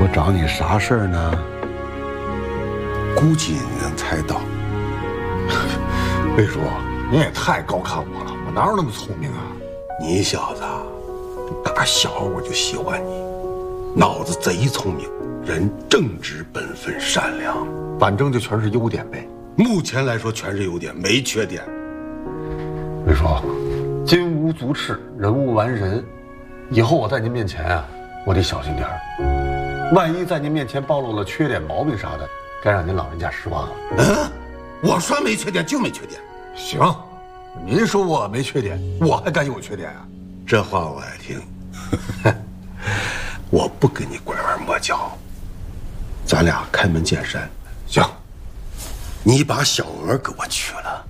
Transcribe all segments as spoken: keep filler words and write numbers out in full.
我找你啥事儿呢？ 估计你能猜到。 魏叔，你也太高看我了，我哪有那么聪明啊？ 你小子，打小我就喜欢你，脑子贼聪明，人正直本分善良， 反正就全是优点呗。 目前来说全是优点，没缺点。 魏叔，金无足赤，人无完人，以后我在您面前啊，我得小心点儿。万一在您面前暴露了缺点、毛病啥的，该让您老人家失望了。 嗯，我说没缺点就没缺点。 行，您说我没缺点，我还敢有缺点啊？ 这话我爱听。我不跟你拐弯抹角，咱俩开门见山。 行， 你把小娥给我娶了。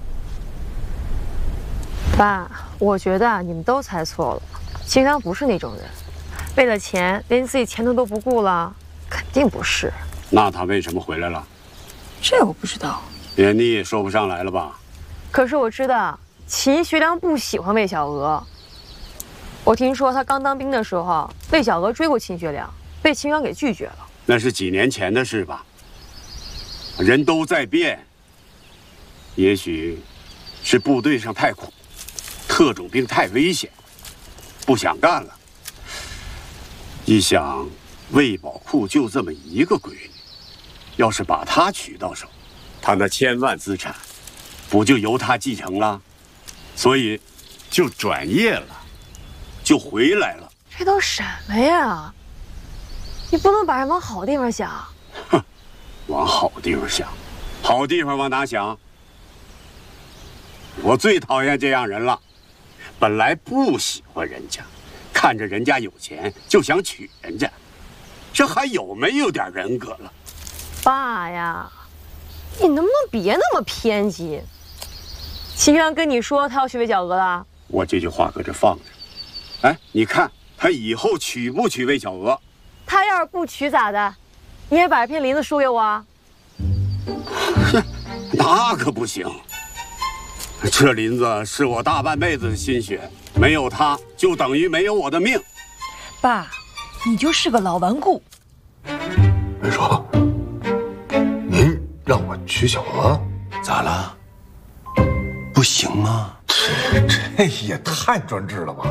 爸，我觉得你们都猜错了，秦良不是那种人，为了钱连自己前途都不顾了，肯定不是。 那他为什么回来了？ 这我不知道， 连你也说不上来了吧？ 可是我知道秦学良不喜欢魏小娥。我听说他刚当兵的时候，魏小娥追过秦学良，被秦良给拒绝了。 那是几年前的事吧？人都在变，也许是部队上太苦，特种兵太危险，不想干了。一想，魏宝库就这么一个闺女，要是把她娶到手，他那千万资产不就由他继承了？所以就转业了，就回来了。 这都什么呀？你不能把人往好地方想。 哼，往好地方想，好地方往哪想？我最讨厌这样人了。本来不喜欢人家，看着人家有钱就想娶人家，这还有没有点人格了？ 爸呀，你能不能别那么偏激？秦学良跟你说他要娶魏小娥了， 我这句话搁这放着。哎，你看他以后娶不娶魏小娥？ 他要是不娶咋的？你也把这片林子输给我啊？ 那可不行。这林子是我大半辈子的心血，没有他就等于没有我的命。 爸，你就是个老顽固。 魏叔，您让我娶小娥， 咋了？不行吗？ 这这也太专制了吧！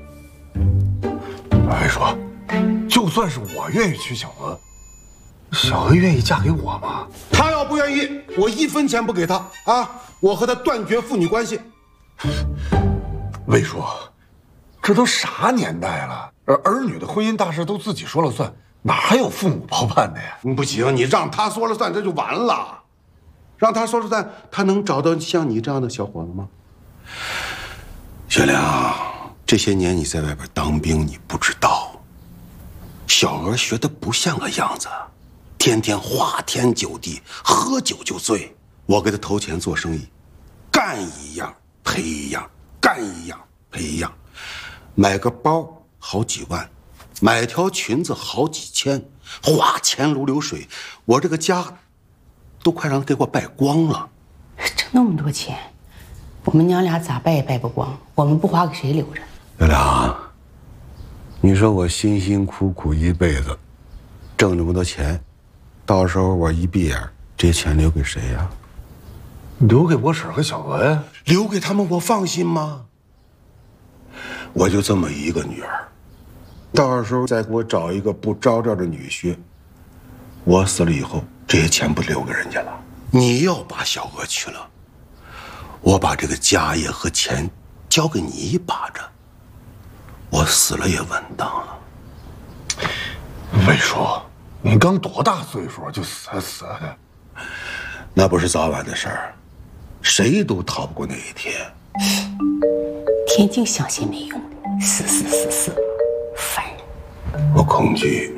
魏叔，就算是我愿意娶小娥，小娥愿意嫁给我吗？ 她要不愿意，我一分钱不给她啊！我和她断绝父女关系。 魏叔，这都啥年代了？儿儿女的婚姻大事都自己说了算，哪还有父母包办的呀？ 不行，你让她说了算，这就完了。让她说了算，她能找到像你这样的小伙子吗？学良，这些年你在外边当兵，你不知道，小娥学的不像个样子，天天花天酒地，喝酒就醉。我给她投钱做生意，干一样赔一样，干一样赔一样，买个包好几万，买条裙子好几千，花钱如流水，我这个家都快让他给我败光了。 挣那么多钱，我们娘俩咋败也败不光，我们不花给谁留着？ 月亮，你说我辛辛苦苦一辈子挣这么多钱，到时候我一闭眼，这些钱留给谁呀？ 留给我婶和小娥呀？ 留给他们，我放心吗？我就这么一个女儿，到时候再给我找一个不着调的女婿，我死了以后，这些钱不留给人家了。你要把小娥娶了，我把这个家业和钱交给你把着，我死了也稳当了。 魏叔，你刚多大岁数就死死的？ 那不是早晚的事儿，谁都逃不过那一天。 天净相信没用的，死死死死，烦人。 我恐惧，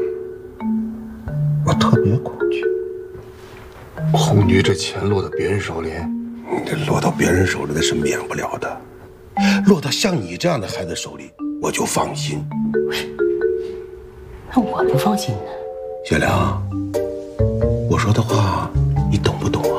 我特别恐惧。 恐惧这钱落到别人手里， 落到别人手里那是免不了的，落到像你这样的孩子手里，我就放心。 那我不放心呢。 雪良，我说的话你懂不懂啊？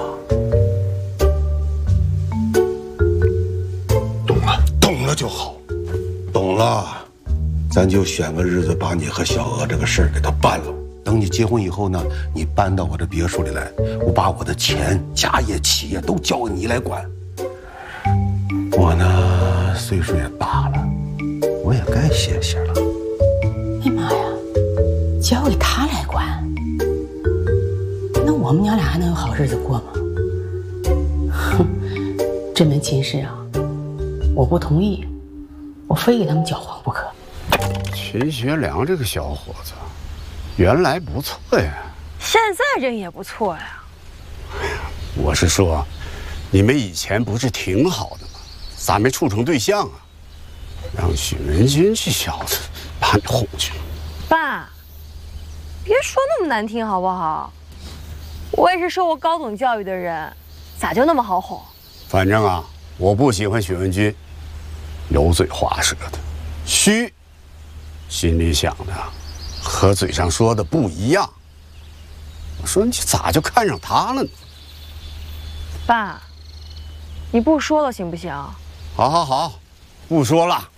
懂了，懂了就好，懂了， 咱就选个日子把你和小娥这个事儿给他办了。等你结婚以后呢，你搬到我这别墅里来，我把我的钱、家业、企业都交给你来管。我呢，岁数也大了，我也该歇歇了。 哎妈呀，交给他来管，那我们娘俩还能有好日子过吗？哼，这门亲事啊，我不同意，我非给他们搅黄不可。 秦学良这个小伙子，原来不错呀， 现在人也不错呀。 我是说，你们以前不是挺好的吗？咋没处成对象啊？让许文军这小子把你哄去。 爸，别说那么难听好不好？我也是受过高等教育的人，咋就那么好哄？ 反正啊，我不喜欢许文军，油嘴滑舌的，虚，心里想的和嘴上说的不一样。我说你咋就看上他了呢？ 爸，你不说了行不行？ 好好好，不说了。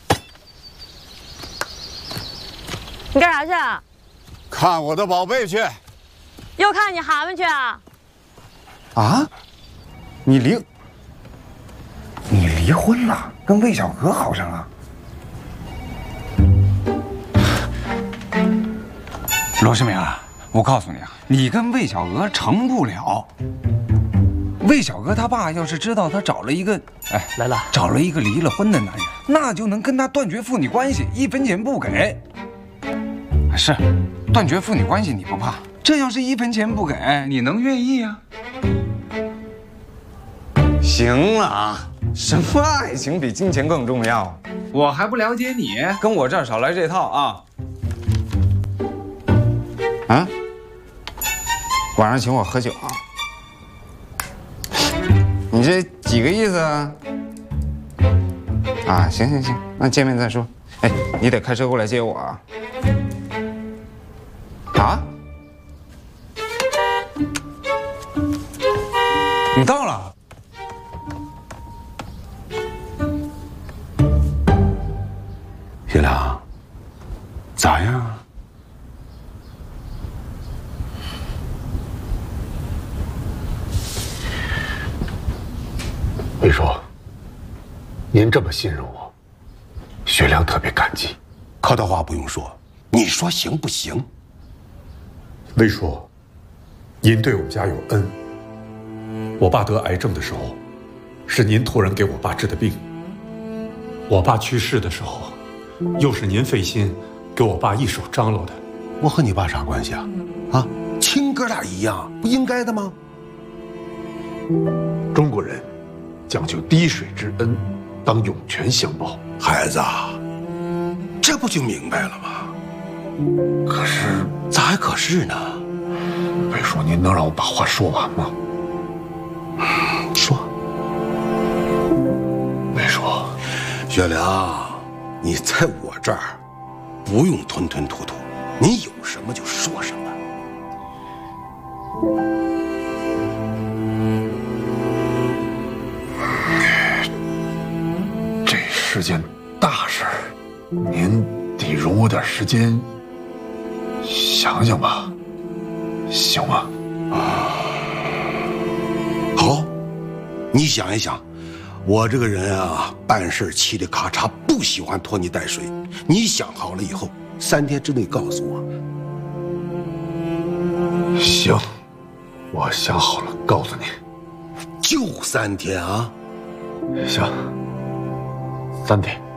你干啥去啊？ 看我的宝贝去。 又看你蛤蟆去啊？ 啊？你离你离婚了，跟魏小娥好上了？罗世明啊，我告诉你啊，你跟魏小娥成不了。魏小娥他爸要是知道他找了一个，哎，来了，找了一个离了婚的男人，那就能跟他断绝父女关系，一分钱不给。是，断绝父女关系你不怕，这要是一分钱不给，你能愿意啊？行了啊，什么爱情比金钱更重要？我还不了解你，跟我这儿少来这套啊！啊？晚上请我喝酒啊？你这几个意思啊？啊，行行行，那见面再说。哎，你得开车过来接我啊！啊？你到了？ 学良，咋样？ 魏叔，您这么信任我，学良特别感激。 客套话不用说，你说行不行？ 魏叔，您对我们家有恩。我爸得癌症的时候，是您托人给我爸治的病。我爸去世的时候，又是您费心给我爸一手张罗的。 我和你爸啥关系啊？啊，亲哥俩一样，不应该的吗？ 中国人讲究滴水之恩，当涌泉相报。 孩子，这不就明白了吗？ 可是， 咋还可是呢？ 魏叔，您能让我把话说完吗？ 说。 魏叔， 学良，你在我这儿不用吞吞吐吐，你有什么就说什么。 这是件大事儿，您得容我点时间想想吧，行吗？ 好，你想一想，我这个人啊，办事嘁里咔嚓，不喜欢拖泥带水。你想好了以后，三天之内告诉我。 行，我想好了，告诉你。 就三天啊？ 行，三天。